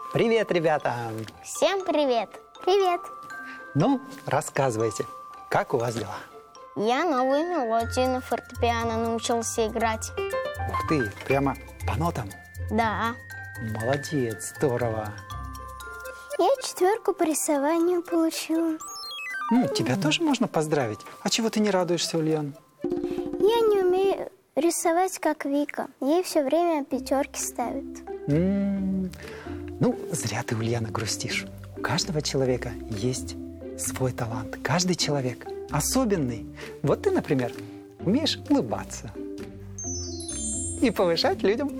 Привет, ребята! Всем привет! Привет! Ну, рассказывайте, как у вас дела? Я новую мелодию на фортепиано научился играть. Ух ты, прямо по нотам? Да. Молодец, здорово! Я 4 по рисованию получила. Тебя тоже можно поздравить. А чего ты не радуешься, Ульяна? Я не умею рисовать, как Вика. Ей все время 5 ставят. Ну, зря ты, Ульяна, грустишь. У каждого человека есть свой талант. Каждый человек особенный. Вот ты, например, умеешь улыбаться и повышать людям